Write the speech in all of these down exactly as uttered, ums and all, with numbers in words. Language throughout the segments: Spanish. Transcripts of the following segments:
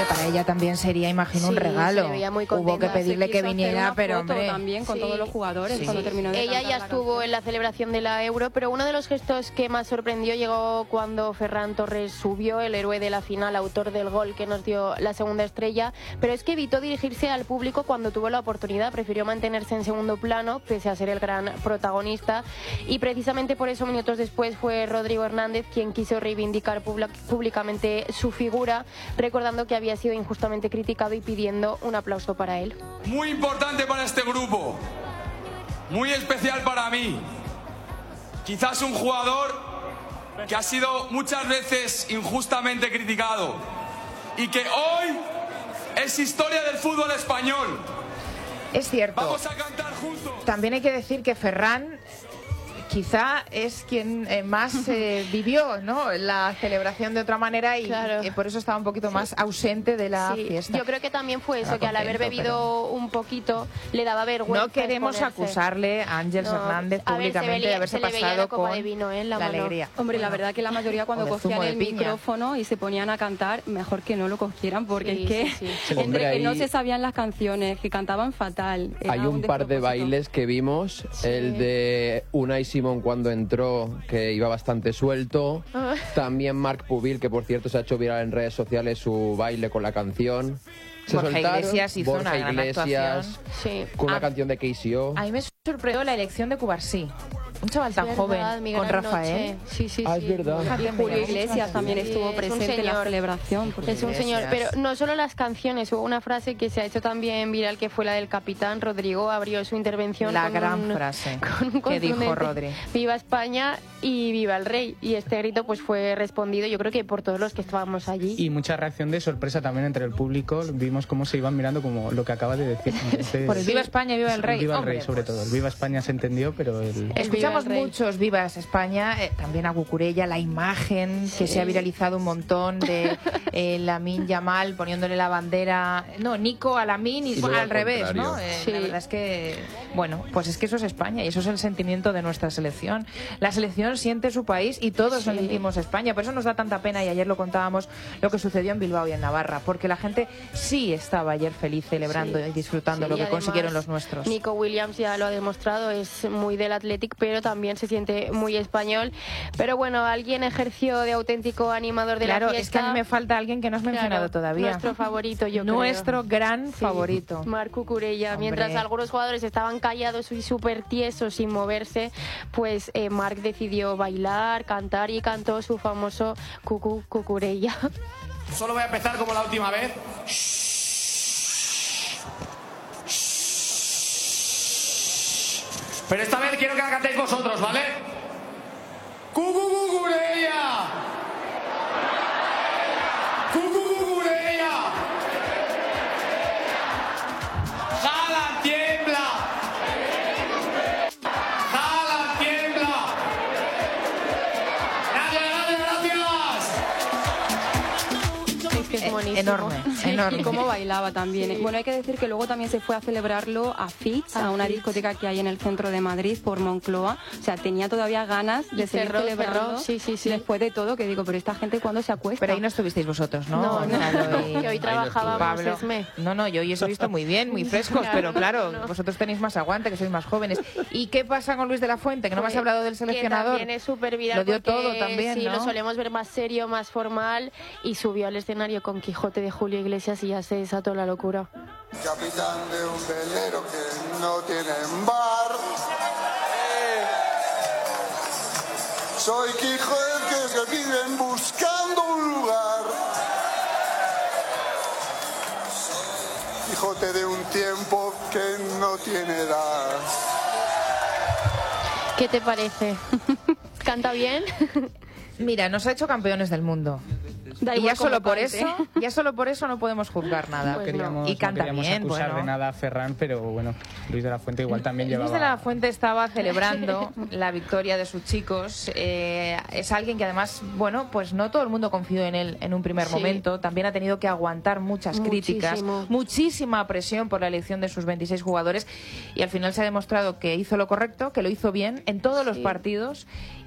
para ella también sería, imagino, sí, un regalo. Se le veía muy contenta. Hubo que pedirle que viniera, pero hombre... también con sí. todos los jugadores Sí. cuando terminó de Ella ya la estuvo canción. en la celebración de la Euro, pero uno de los gestos que más sorprendió llegó cuando Ferran Torres subió, el héroe de la final, autor del gol que nos dio la segunda estrella, pero es que evitó dirigirse al público cuando tuvo la oportunidad, prefirió mantenerse en segundo plano, pese a ser el gran protagonista, y precisamente por eso minutos después fue Rodrigo Hernández quien quiso reivindicar públicamente su figura, recordando que había sido injustamente criticado y pidiendo un aplauso para él. Muy importante para este grupo, muy especial para mí. Quizás un jugador que ha sido muchas veces injustamente criticado y que hoy es historia del fútbol español. Es cierto. Vamos a cantar juntos. También hay que decir que Ferran quizá es quien eh, más eh, vivió, ¿no?, la celebración de otra manera y claro. eh, por eso estaba un poquito más ausente de la sí. fiesta. Yo creo que también fue eso, Estaba que al haber contento, bebido pero... un poquito le daba vergüenza. No queremos exponerse. acusarle a Ángels No, Hernández a ver, se públicamente veía- de haberse se le veía pasado la copa con de vino, ¿eh? en la la mano. alegría. Hombre, Bueno, la verdad que la mayoría cuando o de cogían zumo de el piña. micrófono y se ponían a cantar, mejor que no lo cogieran, porque Sí, es que sí, sí. entre Hombre, que ahí- no se sabían las canciones, que cantaban fatal. era Hay un par de despropósito. bailes que vimos, el de Unai Simón cuando entró, que iba bastante suelto, Ah. también Marc Pubil, que por cierto se ha hecho viral en redes sociales su baile con la canción. Se Borja soltaron, Iglesias hizo Borja una gran Iglesias, actuación. Sí. con una Ah. canción de K C O. A mí me sorprendió la elección de Cubarsí. Un chaval tan Es joven, verdad, mi con gran Rafael. noche. Sí, sí, Ah, sí. es verdad. Fíjate, Y me Julio llamó mucho la Iglesias también atención. estuvo Sí, es un presente en la señor. celebración. porque- Es un señor, Iglesias. pero no solo las canciones, hubo una frase que se ha hecho también viral que fue la del capitán Rodrigo, abrió su intervención La con gran un, frase con un que dijo contundente Rodri. Viva España y viva el rey, y este grito pues fue respondido yo creo que por todos los que estábamos allí. Y mucha reacción de sorpresa también entre el público. Vimos cómo se iban mirando como lo que acaba de decir. Entonces, Por el Viva España y Viva el Rey. Viva el Hombre, Rey, sobre pues. todo. El Viva España se entendió, pero el... El Escuchamos Viva el Rey. muchos Vivas España, eh, también a Cucurella, la imagen que se ha viralizado un montón de eh, Lamine Yamal poniéndole la bandera, no, Nico a Lamine y, Y luego al al revés, contrario. ¿no? Eh, Sí. La verdad es que, bueno, pues es que eso es España y eso es el sentimiento de nuestra selección. La selección siente su país y todos Sí. sentimos España, por eso nos da tanta pena, y ayer lo contábamos, lo que sucedió en Bilbao y en Navarra, porque la gente sí estaba ayer feliz celebrando Sí. y disfrutando Sí, lo y que además, consiguieron los nuestros. Nico Williams ya lo ha demostrado, es muy del Athletic, pero también se siente muy español. Pero bueno, alguien ejerció de auténtico animador de Claro, la es fiesta. que a mí me falta alguien que no has Claro, mencionado todavía. Nuestro favorito, yo creo. Nuestro gran Sí, favorito. Marc Cucurella. Hombre. Mientras algunos jugadores estaban callados y súper tiesos sin moverse, pues eh, Marc decidió bailar, cantar y cantó su famoso Cucu Cucurella. Solo voy a empezar como la última vez. Pero esta vez quiero que la cantéis vosotros, ¿vale? ¡Cucu Cucurella! ¡Cucu Cucurella! ¡Jala, tiembla! ¡Jala, tiembla! ¡Gracias, gracias, gracias! Es que es Eh, buenísimo. enorme, enorme. Y cómo bailaba también. ¿eh? Sí. Bueno, hay que decir que luego también se fue a celebrarlo a Fitz, a A una Fitz. discoteca que hay en el centro de Madrid, por Moncloa. O sea, tenía todavía ganas de Y seguir cerró, celebrando. cerró. Sí, sí, sí. Después de todo, que digo, pero esta gente ¿cuándo se acuesta? Pero ahí no estuvisteis vosotros, ¿no? No, no, Gonzalo y- que hoy trabajábamos Pablo. Esme. No, no, yo hoy os he visto muy bien, muy frescos, Claro, pero claro, no. vosotros tenéis más aguante, que sois más jóvenes. ¿Y qué pasa con Luis de la Fuente? Que no me has Pues, hablado del seleccionador. Que también es súper viral. Lo dio porque, todo también, sí, ¿no? lo solemos ver más serio, más formal, y subió al escenario con Quijote de Julio Iglesias y ya se desató la locura. Capitán de un velero que no tiene bar. Soy Quijote que se viven buscando un lugar. Quijote de un tiempo que no tiene edad. ¿Qué te parece? ¿Canta bien? Mira, nos ha hecho campeones del mundo. Da Y igual ya solo cómo por cante. eso, ya solo por eso no podemos juzgar nada. Pues queríamos, Y canta no queríamos bien, acusar bueno. de nada a Ferran, pero bueno, Luis de la Fuente igual también Luis llevaba... de la Fuente estaba celebrando la victoria de sus chicos. Eh, es alguien que además, bueno, pues no todo el mundo confió en él en un primer Sí. momento. También ha tenido que aguantar muchas críticas, Muchísimo. muchísima presión por la elección de sus veintiséis jugadores. Y al final se ha demostrado que hizo lo correcto, que lo hizo bien en todos los Sí. partidos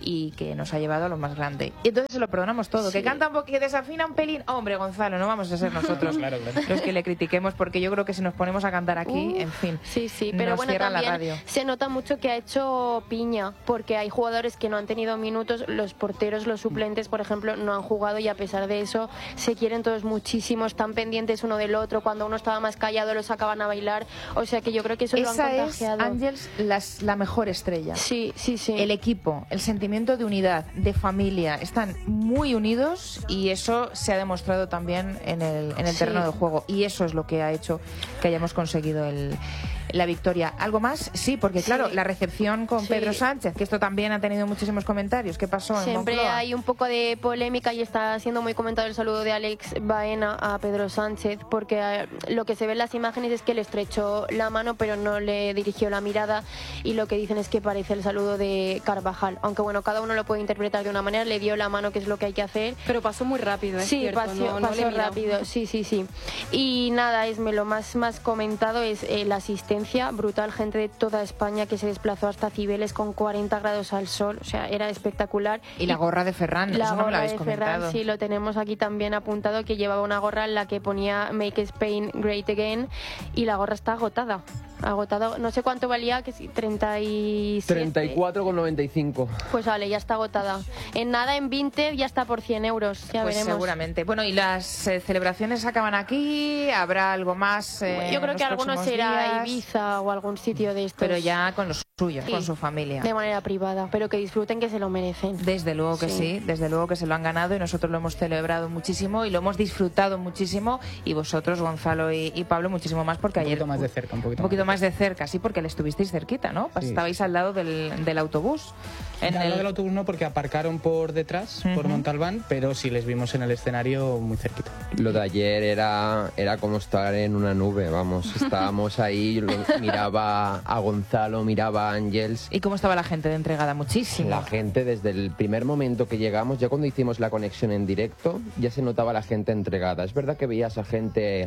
y que nos ha llevado a lo más grande. Y entonces se lo perdonamos todo. Sí. Que canta un poco, que desafina un pelín. Hombre, Gonzalo, no vamos a ser nosotros claro, claro. los que le critiquemos, porque yo creo que si nos ponemos a cantar aquí, uh, en fin, sí, sí, pero bueno, también se nota mucho que ha hecho piña, porque hay jugadores que no han tenido minutos, los porteros, los suplentes, por ejemplo, no han jugado, y a pesar de eso se quieren todos muchísimo, están pendientes uno del otro, cuando uno estaba más callado lo sacaban a bailar, o sea que yo creo que eso Esa lo han contagiado. Es, Ángels, las, la mejor estrella. Sí, sí, sí. El equipo, el sentimiento de unidad, de familia, están muy unidos, y eso se ha demostrado también en el, en el terreno sí. de juego, y eso es lo que ha hecho que hayamos conseguido el, la victoria. ¿Algo más? Sí, porque claro, sí. la recepción con sí. Pedro Sánchez, que esto también ha tenido muchísimos comentarios. ¿Qué pasó en Siempre Moncloa? Hay un poco de polémica, y está siendo muy comentado el saludo de Alex Baena a Pedro Sánchez, porque eh, lo que se ve en las imágenes es que le estrechó la mano pero no le dirigió la mirada, y lo que dicen es que parece el saludo de Carvajal, aunque bueno, cada uno lo puede interpretar de una manera. Le dio la mano, que es lo que hay que hacer, pero pasó muy rápido, ¿es sí, cierto? pasó, no, no pasó rápido, sí, sí, sí. Y nada, Esme, lo más, más comentado es eh, la asistencia brutal, gente de toda España que se desplazó hasta Cibeles con cuarenta grados al sol, o sea, era espectacular. Y la gorra de Ferran, la eso gorra no me lo habéis de comentado. Ferran, sí, lo tenemos aquí también apuntado, que llevaba una gorra en la que ponía Make Spain Great Again, y la gorra está agotada. Agotado, no sé cuánto valía, que sí, treinta y siete. treinta y cuatro con noventa y cinco. Pues vale, ya está agotada. En nada, en veinte ya está por cien euros, ya pues veremos. Seguramente. Bueno, y las eh, celebraciones acaban aquí, habrá algo más. Eh, Yo creo que alguno será Ibiza o algún sitio de estos. Pero ya con los suyos, sí, con su familia. De manera privada, pero que disfruten, que se lo merecen. Desde luego que sí. sí, desde luego que se lo han ganado, y nosotros lo hemos celebrado muchísimo y lo hemos disfrutado muchísimo, y vosotros, Gonzalo y, y Pablo, muchísimo más, porque un ayer... Un poquito más de cerca, un poquito, un poquito más, más de cerca, sí, porque le estuvisteis cerquita, ¿no? Sí. Estabais al lado del, del autobús. En al lado el... del autobús no, porque aparcaron por detrás, uh-huh. por Montalbán, pero sí les vimos en el escenario muy cerquita. Lo de ayer era, era como estar en una nube, vamos. Estábamos ahí, lo, miraba a Gonzalo, miraba a Ángels. ¿Y cómo estaba la gente de entregada? Muchísimo. La gente, desde el primer momento que llegamos, ya cuando hicimos la conexión en directo, ya se notaba la gente entregada. Es verdad que veías a gente...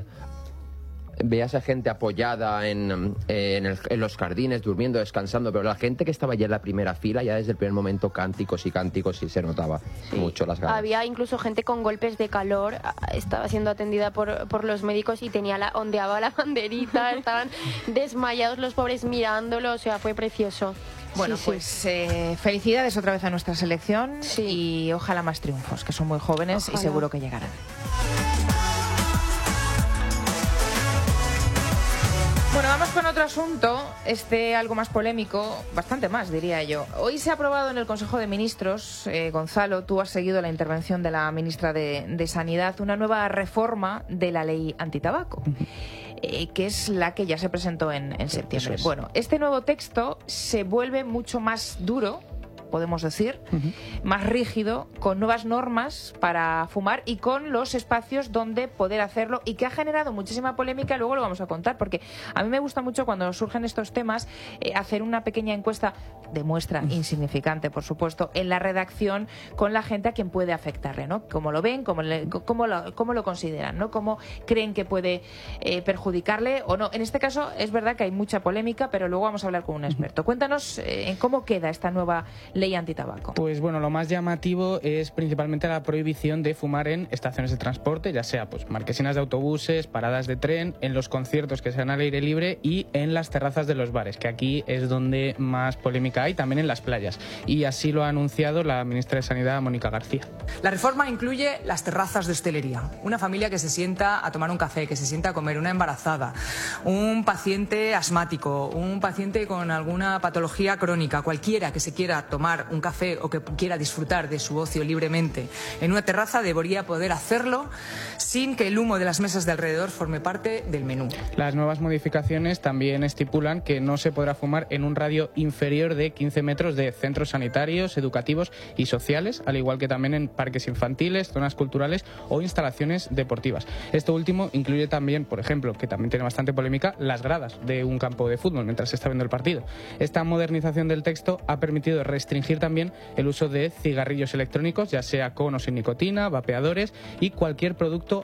Veías a gente apoyada en, en, el, en los jardines, durmiendo, descansando, pero la gente que estaba ya en la primera fila, ya desde el primer momento, cánticos y cánticos, y se notaba sí. mucho las ganas. Había incluso gente con golpes de calor, estaba siendo atendida por, por los médicos, y tenía la, ondeaba la banderita, estaban desmayados los pobres mirándolo, o sea, fue precioso. Bueno, sí, pues sí. Eh, felicidades otra vez a nuestra selección, sí. y ojalá más triunfos, que son muy jóvenes, ojalá. Y seguro que llegarán. Bueno, vamos con otro asunto, este algo más polémico, bastante más diría yo. Hoy se ha aprobado en el Consejo de Ministros, eh, Gonzalo, tú has seguido la intervención de la ministra de, de Sanidad, una nueva reforma de la ley antitabaco, eh, que es la que ya se presentó en, en septiembre. Bueno, este nuevo texto se vuelve mucho más duro, podemos decir, uh-huh. más rígido, con nuevas normas para fumar y con los espacios donde poder hacerlo, y que ha generado muchísima polémica. Luego lo vamos a contar, porque a mí me gusta mucho cuando surgen estos temas eh, hacer una pequeña encuesta de muestra uh-huh. insignificante, por supuesto, en la redacción con la gente a quien puede afectarle, ¿no? Cómo lo ven, cómo, le, cómo, lo, cómo lo consideran, ¿no? Cómo creen que puede eh, perjudicarle o no. En este caso es verdad que hay mucha polémica, pero luego vamos a hablar con un experto. Uh-huh. Cuéntanos eh, en cómo queda esta nueva ley antitabaco. Pues bueno, lo más llamativo es principalmente la prohibición de fumar en estaciones de transporte, ya sea pues marquesinas de autobuses, paradas de tren, en los conciertos que sean al aire libre y en las terrazas de los bares, que aquí es donde más polémica hay, también en las playas. Y así lo ha anunciado la ministra de Sanidad, Mónica García. La reforma incluye las terrazas de hostelería. Una familia que se sienta a tomar un café, que se sienta a comer, una embarazada, un paciente asmático, un paciente con alguna patología crónica, cualquiera que se quiera tomar un café o que quiera disfrutar de su ocio libremente en una terraza debería poder hacerlo sin que el humo de las mesas de alrededor forme parte del menú. Las nuevas modificaciones también estipulan que no se podrá fumar en un radio inferior de quince metros de centros sanitarios, educativos y sociales, al igual que también en parques infantiles, zonas culturales o instalaciones deportivas. Esto último incluye también, por ejemplo, que también tiene bastante polémica, las gradas de un campo de fútbol mientras se está viendo el partido. Esta modernización del texto ha permitido restringir también el uso de cigarrillos electrónicos, ya sea con o sin nicotina, vapeadores y cualquier producto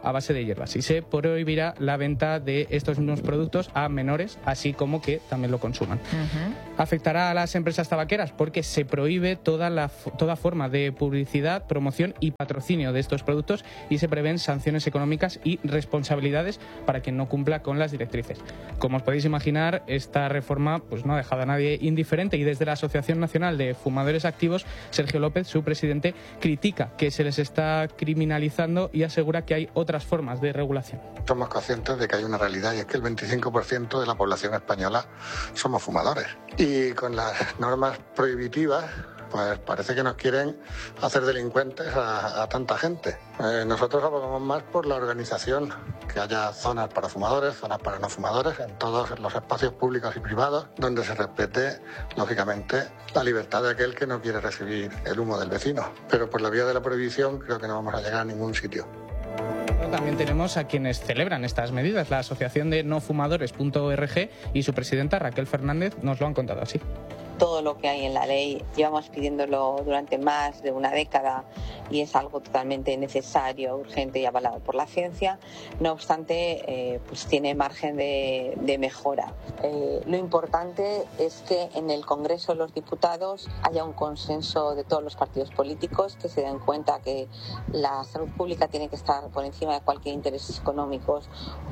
a base de hierbas y se prohibirá la venta de estos mismos productos a menores, así como que también lo consuman. Uh-huh. Afectará a las empresas tabaqueras porque se prohíbe toda, la, toda forma de publicidad, promoción y patrocinio de estos productos y se prevén sanciones económicas y responsabilidades para quien no cumpla con las directrices. Como os podéis imaginar, esta reforma pues, no ha dejado a nadie indiferente y desde la Asociación Nacional de Fumadores Activos, Sergio López, su presidente, critica que se les está criminalizando y asegura que hay otras formas de regulación. Somos conscientes de que hay una realidad y es que el veinticinco por ciento de la población española somos fumadores. Y con las normas prohibitivas, pues parece que nos quieren hacer delincuentes a, a tanta gente. Eh, nosotros abogamos más por la organización, que haya zonas para fumadores, zonas para no fumadores, en todos los espacios públicos y privados, donde se respete, lógicamente, la libertad de aquel que no quiere recibir el humo del vecino. Pero por la vía de la prohibición creo que no vamos a llegar a ningún sitio. También tenemos a quienes celebran estas medidas. La Asociación de No Fumadores punto org y su presidenta Raquel Fernández nos lo han contado así. Todo lo que hay en la ley llevamos pidiéndolo durante más de una década y es algo totalmente necesario, urgente y avalado por la ciencia. No obstante, eh, pues tiene margen de, de mejora. Eh, lo importante es que en el Congreso de los Diputados haya un consenso de todos los partidos políticos, que se den cuenta que la salud pública tiene que estar por encima de cualquier intereses económicos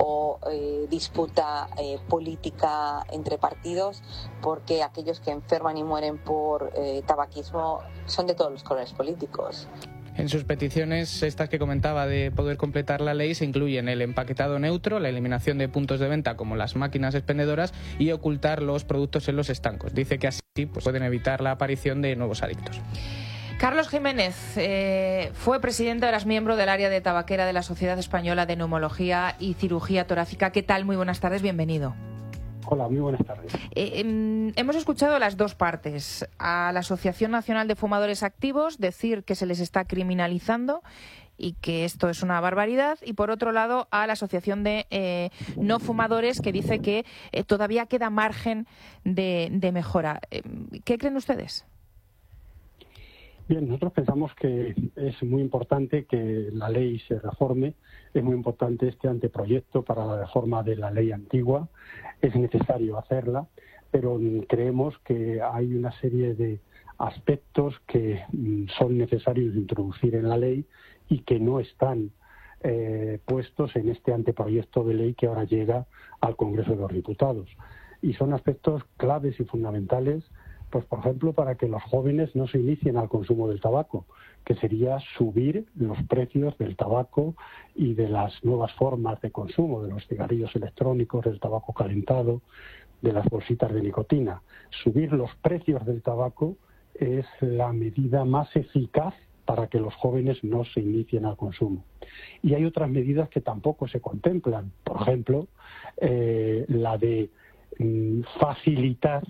o eh, disputa eh, política entre partidos, porque aquellos que enferman y mueren por eh, tabaquismo son de todos los colores políticos. En sus peticiones, estas que comentaba de poder completar la ley, se incluyen el empaquetado neutro, la eliminación de puntos de venta como las máquinas expendedoras y ocultar los productos en los estancos. Dice que así pues, pueden evitar la aparición de nuevos adictos. Carlos Jiménez eh, fue presidente, ahora es miembro del área de tabaquera de la Sociedad Española de Neumología y Cirugía Torácica. ¿Qué tal? Muy buenas tardes, bienvenido. Hola, muy buenas tardes. Eh, eh, hemos escuchado las dos partes. A la Asociación Nacional de Fumadores Activos decir que se les está criminalizando y que esto es una barbaridad. Y por otro lado, a la Asociación de eh, No Fumadores, que dice que eh, todavía queda margen de, de mejora. Eh, ¿Qué creen ustedes? Bien, nosotros pensamos que es muy importante que la ley se reforme. Es muy importante este anteproyecto para la reforma de la ley antigua. Es necesario hacerla, pero creemos que hay una serie de aspectos que son necesarios introducir en la ley y que no están eh, puestos en este anteproyecto de ley que ahora llega al Congreso de los Diputados. Y son aspectos claves y fundamentales, pues por ejemplo, para que los jóvenes no se inicien al consumo del tabaco, que sería subir los precios del tabaco y de las nuevas formas de consumo, de los cigarrillos electrónicos, del tabaco calentado, de las bolsitas de nicotina. Subir los precios del tabaco es la medida más eficaz para que los jóvenes no se inicien al consumo. Y hay otras medidas que tampoco se contemplan. Por ejemplo, eh, la de mm, facilitar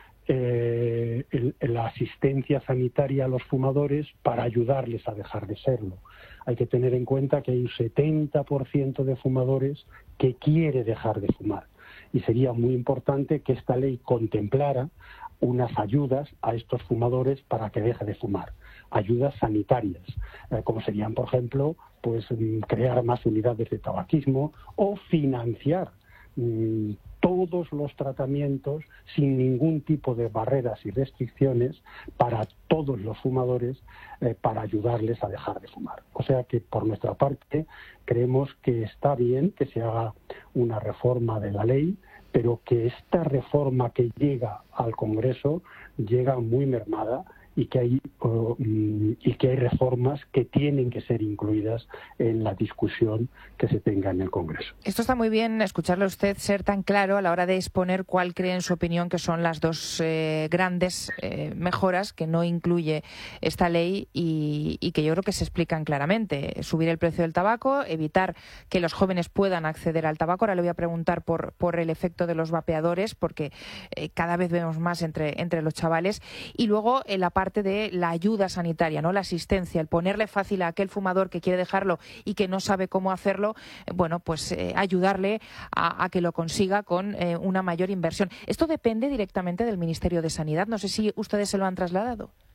Eh, el, la asistencia sanitaria a los fumadores para ayudarles a dejar de serlo. Hay que tener en cuenta que hay un setenta por ciento de fumadores que quiere dejar de fumar y sería muy importante que esta ley contemplara unas ayudas a estos fumadores para que deje de fumar, ayudas sanitarias, eh, como serían, por ejemplo, pues crear más unidades de tabaquismo o financiar mmm, todos los tratamientos sin ningún tipo de barreras y restricciones para todos los fumadores eh, para ayudarles a dejar de fumar. O sea que por nuestra parte creemos que está bien que se haga una reforma de la ley, pero que esta reforma que llega al Congreso llega muy mermada y que hay uh, y que hay reformas que tienen que ser incluidas en la discusión que se tenga en el Congreso. Esto está muy bien, escucharle a usted ser tan claro a la hora de exponer cuál cree en su opinión que son las dos eh, grandes eh, mejoras que no incluye esta ley y, y que yo creo que se explican claramente. Subir el precio del tabaco, evitar que los jóvenes puedan acceder al tabaco. Ahora le voy a preguntar por, por el efecto de los vapeadores, porque eh, cada vez vemos más entre, entre los chavales. Y luego en la parte de la ayuda sanitaria, ¿no? La asistencia, el ponerle fácil a aquel fumador que quiere dejarlo y que no sabe cómo hacerlo, bueno, pues eh, ayudarle a, a que lo consiga con eh, una mayor inversión. Esto depende directamente del Ministerio de Sanidad. No sé si ustedes se lo han trasladado.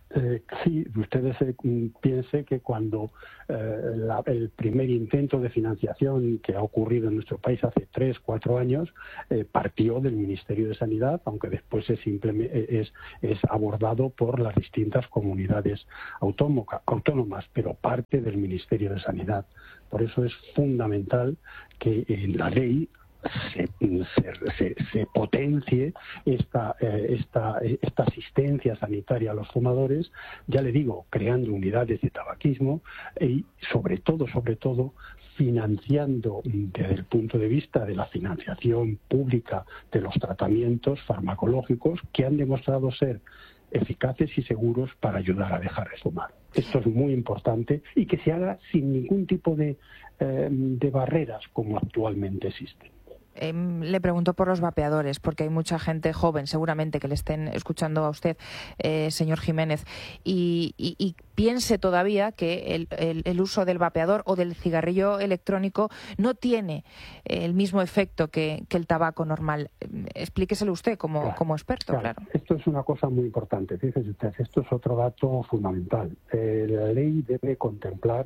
Eh, sí, ustedes eh, piensen que cuando eh, la, el primer intento de financiación que ha ocurrido en nuestro país hace tres, cuatro años eh, partió del Ministerio de Sanidad, aunque después es, es, es abordado por las distintas comunidades autónomas, pero parte del Ministerio de Sanidad. Por eso es fundamental que en la ley Se, se, se potencie esta, eh, esta, esta asistencia sanitaria a los fumadores, ya le digo, creando unidades de tabaquismo y sobre todo, sobre todo, financiando desde el punto de vista de la financiación pública de los tratamientos farmacológicos que han demostrado ser eficaces y seguros para ayudar a dejar de fumar. Esto es muy importante y que se haga sin ningún tipo de, eh, de barreras como actualmente existen. Eh, le pregunto por los vapeadores, porque hay mucha gente joven, seguramente, que le estén escuchando a usted, eh, señor Jiménez, y, y, y piense todavía que el, el, el uso del vapeador o del cigarrillo electrónico no tiene el mismo efecto que, que el tabaco normal. Explíqueselo usted como, claro, como experto, claro. claro. Esto es una cosa muy importante. Fíjese usted, esto es otro dato fundamental. Eh, la ley debe contemplar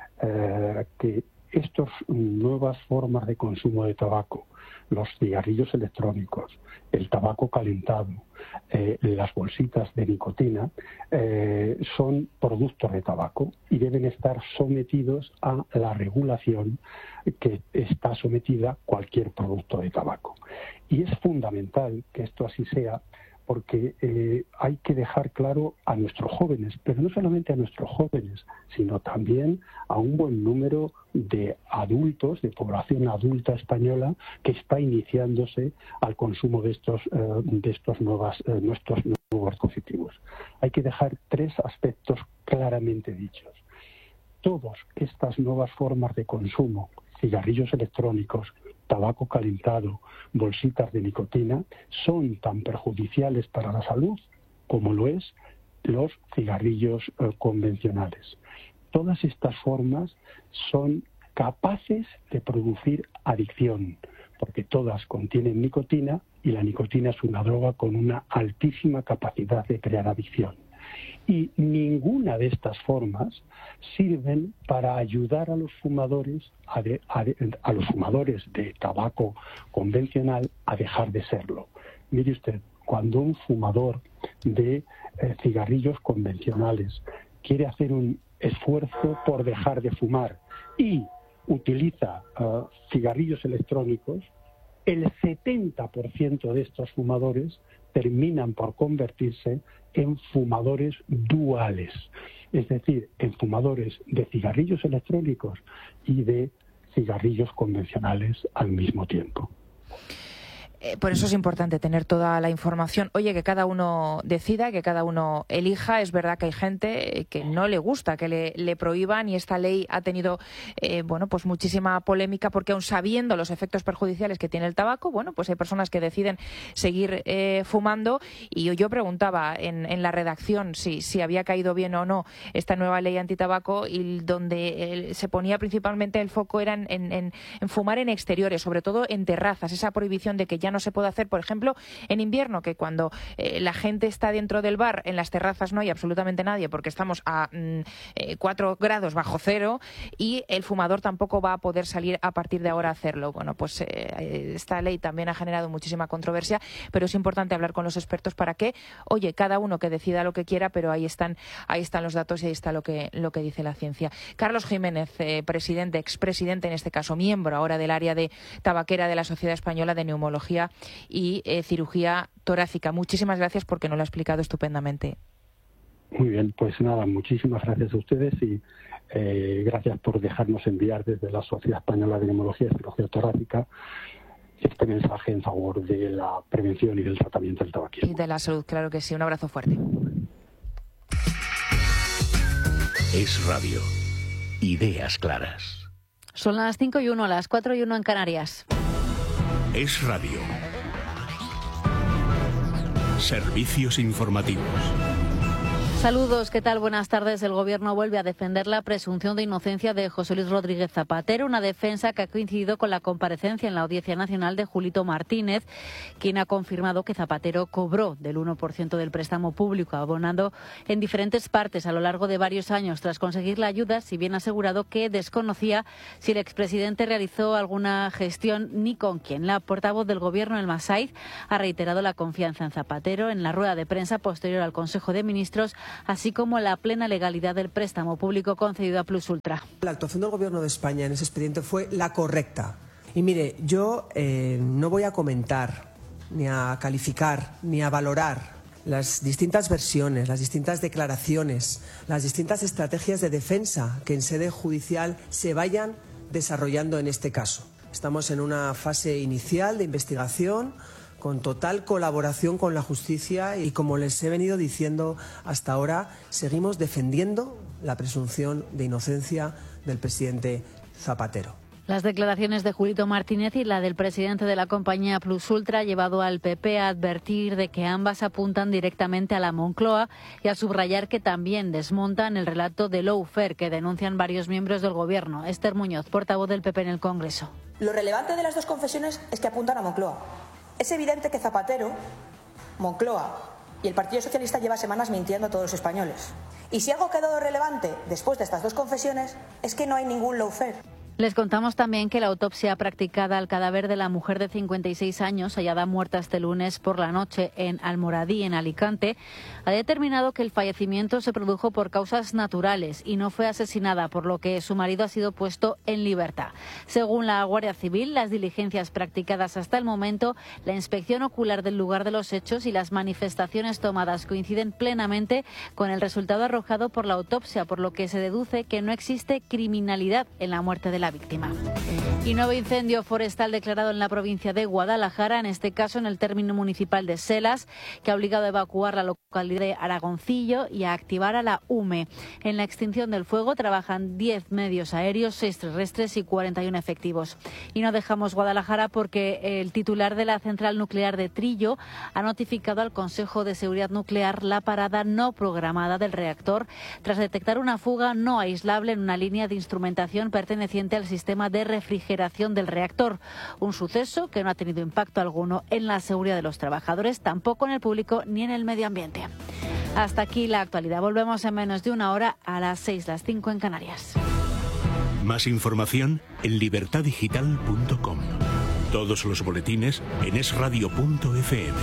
eh, que estas nuevas formas de consumo de tabaco, los cigarrillos electrónicos, el tabaco calentado, eh, las bolsitas de nicotina, eh, son productos de tabaco y deben estar sometidos a la regulación que está sometida cualquier producto de tabaco. Y es fundamental que esto así sea, porque eh, hay que dejar claro a nuestros jóvenes, pero no solamente a nuestros jóvenes, sino también a un buen número de adultos, de población adulta española, que está iniciándose al consumo de estos, eh, de estos, nuevas, eh, nuestros nuevos dispositivos. Hay que dejar tres aspectos claramente dichos. Todas estas nuevas formas de consumo, cigarrillos electrónicos, tabaco calentado, bolsitas de nicotina, son tan perjudiciales para la salud como lo es los cigarrillos eh, convencionales. Todas estas formas son capaces de producir adicción, porque todas contienen nicotina y la nicotina es una droga con una altísima capacidad de crear adicción. Y ninguna de estas formas sirven para ayudar a los fumadores a, de, a, de, a los fumadores de tabaco convencional a dejar de serlo. Mire usted, cuando un fumador de eh, cigarrillos convencionales quiere hacer un esfuerzo por dejar de fumar y utiliza uh, cigarrillos electrónicos, el setenta por ciento de estos fumadores terminan por convertirse en fumadores duales, es decir, en fumadores de cigarrillos electrónicos y de cigarrillos convencionales al mismo tiempo. Eh, por eso es importante tener toda la información. Oye, que cada uno decida, que cada uno elija. Es verdad que hay gente que no le gusta que le, le prohíban, y esta ley ha tenido eh, bueno, pues muchísima polémica, porque aun sabiendo los efectos perjudiciales que tiene el tabaco, bueno, pues hay personas que deciden seguir eh, fumando. Y yo preguntaba en, en la redacción si, si había caído bien o no esta nueva ley antitabaco, y donde eh, se ponía principalmente el foco era en, en, en fumar en exteriores, sobre todo en terrazas, esa prohibición de que ya no se puede hacer, por ejemplo, en invierno, que cuando eh, la gente está dentro del bar, en las terrazas no hay absolutamente nadie porque estamos a mm, eh, cuatro grados bajo cero, y el fumador tampoco va a poder salir a partir de ahora a hacerlo. Bueno, pues eh, esta ley también ha generado muchísima controversia, pero es importante hablar con los expertos para que, oye, cada uno que decida lo que quiera, pero ahí están, ahí están los datos y ahí está lo que, lo que dice la ciencia. Carlos Jiménez, eh, presidente, expresidente en este caso, miembro ahora del área de tabaquera de la Sociedad Española de Neumología y eh, Cirugía Torácica. Muchísimas gracias porque nos lo ha explicado estupendamente. Muy bien, pues nada, muchísimas gracias a ustedes y eh, gracias por dejarnos enviar desde la Sociedad Española de Neumología y Cirugía Torácica este mensaje en favor de la prevención y del tratamiento del tabaquismo. Y de la salud, claro que sí. Un abrazo fuerte. Es Radio. Ideas claras. Son las cinco y uno, las cuatro y uno en Canarias. Es Radio. Servicios informativos. Saludos, ¿qué tal? Buenas tardes. El Gobierno vuelve a defender la presunción de inocencia de José Luis Rodríguez Zapatero, una defensa que ha coincidido con la comparecencia en la Audiencia Nacional de Julito Martínez, quien ha confirmado que Zapatero cobró del uno por ciento del préstamo público abonado en diferentes partes a lo largo de varios años tras conseguir la ayuda, si bien ha asegurado que desconocía si el expresidente realizó alguna gestión ni con quién. La portavoz del Gobierno, Elma Saiz, ha reiterado la confianza en Zapatero en la rueda de prensa posterior al Consejo de Ministros, así como la plena legalidad del préstamo público concedido a Plus Ultra. La actuación del Gobierno de España en ese expediente fue la correcta. Y mire, yo eh, no voy a comentar, ni a calificar, ni a valorar las distintas versiones, las distintas declaraciones, las distintas estrategias de defensa que en sede judicial se vayan desarrollando en este caso. Estamos en una fase inicial de investigación, con total colaboración con la justicia y, como les he venido diciendo hasta ahora, seguimos defendiendo la presunción de inocencia del presidente Zapatero. Las declaraciones de Julito Martínez y la del presidente de la compañía Plus Ultra ha llevado al P P a advertir de que ambas apuntan directamente a la Moncloa y a subrayar que también desmontan el relato de lawfare que denuncian varios miembros del Gobierno. Esther Muñoz, portavoz del P P en el Congreso. Lo relevante de las dos confesiones es que apuntan a Moncloa. Es evidente que Zapatero, Moncloa y el Partido Socialista lleva semanas mintiendo a todos los españoles. Y si algo ha quedado relevante después de estas dos confesiones es que no hay ningún lawfare. Les contamos también que la autopsia practicada al cadáver de la mujer de cincuenta y seis años, hallada muerta este lunes por la noche en Almoradí, en Alicante, ha determinado que el fallecimiento se produjo por causas naturales y no fue asesinada, por lo que su marido ha sido puesto en libertad. Según la Guardia Civil, las diligencias practicadas hasta el momento, la inspección ocular del lugar de los hechos y las manifestaciones tomadas coinciden plenamente con el resultado arrojado por la autopsia, por lo que se deduce que no existe criminalidad en la muerte de la víctima. Y nuevo incendio forestal declarado en la provincia de Guadalajara, en este caso en el término municipal de Selas, que ha obligado a evacuar la localidad de Aragoncillo y a activar a la U M E. En la extinción del fuego trabajan diez medios aéreos, seis terrestres y cuarenta y uno efectivos. Y no dejamos Guadalajara porque el titular de la central nuclear de Trillo ha notificado al Consejo de Seguridad Nuclear la parada no programada del reactor tras detectar una fuga no aislable en una línea de instrumentación perteneciente al sistema de refrigeración del reactor. Un suceso que no ha tenido impacto alguno en la seguridad de los trabajadores, tampoco en el público ni en el medio ambiente. Hasta aquí la actualidad. Volvemos en menos de una hora a las seis, las cinco en Canarias. Más información en libertad digital punto com. Todos los boletines en es radio punto efe eme.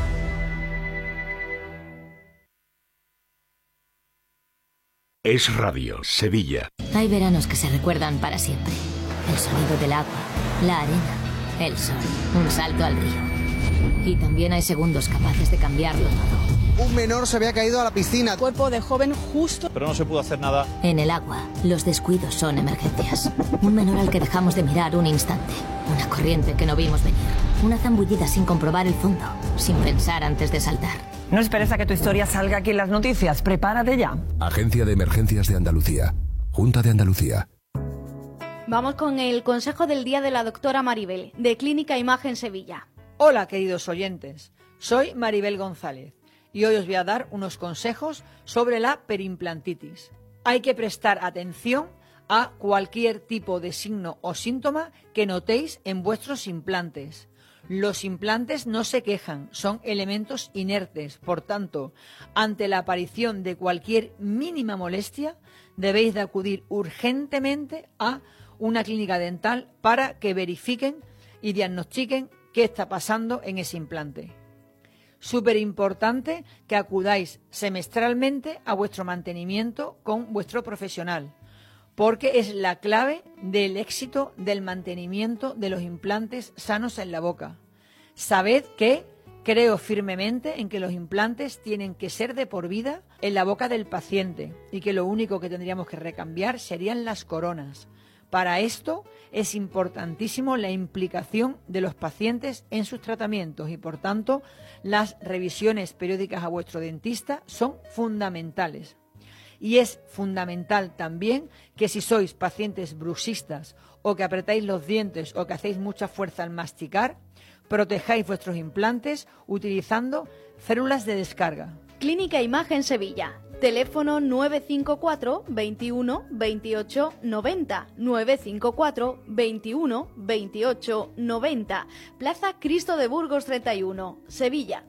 Es Radio, Sevilla. Hay veranos que se recuerdan para siempre. El sonido del agua, la arena, el sol, un salto al río. Y también hay segundos capaces de cambiarlo todo. Un menor se había caído a la piscina. Cuerpo de joven justo. Pero no se pudo hacer nada. En el agua, los descuidos son emergencias. Un menor al que dejamos de mirar un instante. Una corriente que no vimos venir. Una zambullida sin comprobar el fondo, sin pensar antes de saltar. No esperes a que tu historia salga aquí en las noticias. Prepárate ya. Agencia de Emergencias de Andalucía. Junta de Andalucía. Vamos con el consejo del día de la doctora Maribel, de Clínica Imagen Sevilla. Hola, queridos oyentes. Soy Maribel González y hoy os voy a dar unos consejos sobre la perimplantitis. Hay que prestar atención a cualquier tipo de signo o síntoma que notéis en vuestros implantes. Los implantes no se quejan, son elementos inertes. Por tanto, ante la aparición de cualquier mínima molestia, debéis de acudir urgentemente a una clínica dental para que verifiquen y diagnostiquen qué está pasando en ese implante. Súper importante que acudáis semestralmente a vuestro mantenimiento con vuestro profesional, porque es la clave del éxito del mantenimiento de los implantes sanos en la boca. Sabed que creo firmemente en que los implantes tienen que ser de por vida en la boca del paciente y que lo único que tendríamos que recambiar serían las coronas. Para esto es importantísimo la implicación de los pacientes en sus tratamientos y, por tanto, las revisiones periódicas a vuestro dentista son fundamentales. Y es fundamental también que si sois pacientes bruxistas o que apretáis los dientes o que hacéis mucha fuerza al masticar, protejáis vuestros implantes utilizando células de descarga. Clínica Imagen Sevilla. Teléfono nueve cinco cuatro, veintiuno, veintiocho, noventa, nueve cinco cuatro, veintiuno, veintiocho, noventa. Plaza Cristo de Burgos treinta y uno, Sevilla.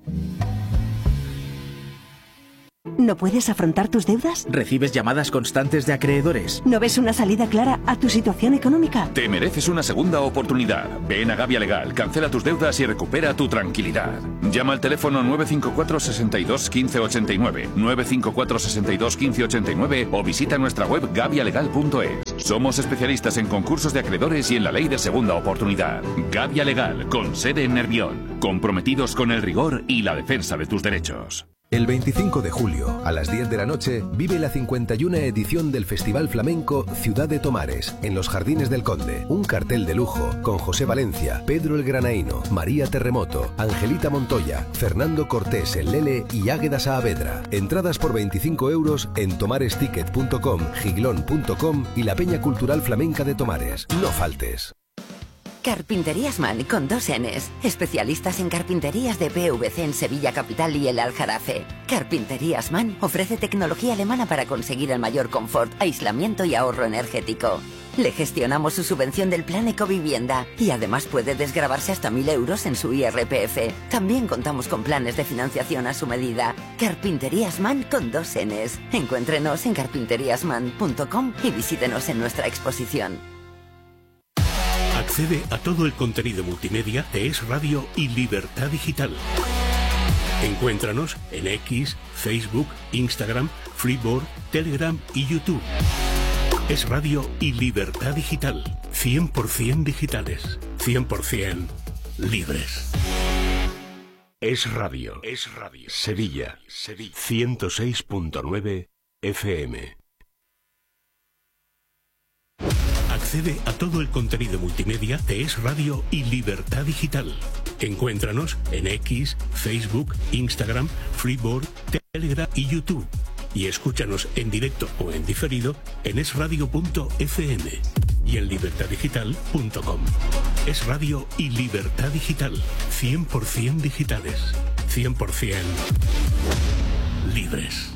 ¿No puedes afrontar tus deudas? ¿Recibes llamadas constantes de acreedores? ¿No ves una salida clara a tu situación económica? Te mereces una segunda oportunidad. Ven a Gavia Legal, cancela tus deudas y recupera tu tranquilidad. Llama al teléfono nueve cinco cuatro, sesenta y dos, quince ochenta y nueve, nueve cinco cuatro, sesenta y dos, quince ochenta y nueve o visita nuestra web gavia legal punto es. Somos especialistas en concursos de acreedores y en la ley de segunda oportunidad. Gavia Legal, con sede en Nervión. Comprometidos con el rigor y la defensa de tus derechos. El veinticinco de julio, a las diez de la noche, vive la cincuenta y una edición del Festival Flamenco Ciudad de Tomares, en los Jardines del Conde. Un cartel de lujo con José Valencia, Pedro el Granaíno, María Terremoto, Angelita Montoya, Fernando Cortés el Lele y Águeda Saavedra. Entradas por veinticinco euros en tomaresticket punto com, giglón punto com y la Peña Cultural Flamenca de Tomares. No faltes. Carpinterías Man con dos N's. Especialistas en carpinterías de P V C en Sevilla Capital y el Aljarafe. Carpinterías Man ofrece tecnología alemana para conseguir el mayor confort, aislamiento y ahorro energético. Le gestionamos su subvención del plan Ecovivienda y además puede desgravarse hasta mil euros en su I R P F. También contamos con planes de financiación a su medida. Carpinterías Man con dos N's. Encuéntrenos en carpinterías man punto com y visítenos en nuestra exposición. Accede a todo el contenido multimedia de Es Radio y Libertad Digital. Encuéntranos en X, Facebook, Instagram, Freeboard, Telegram y YouTube. Es Radio y Libertad Digital. cien por ciento digitales. cien por ciento libres. Es Radio. Es Radio. Sevilla. Sevilla. ciento seis punto nueve F M. Accede a todo el contenido multimedia de Es Radio y Libertad Digital. Encuéntranos en X, Facebook, Instagram, Freeboard, Telegram y YouTube. Y escúchanos en directo o en diferido en es radio punto f m y en libertad digital punto com. Es Radio y Libertad Digital. cien por ciento digitales. cien por ciento libres.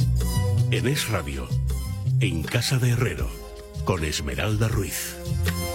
En Es Radio, en Casa de Herrero, con Esmeralda Ruiz.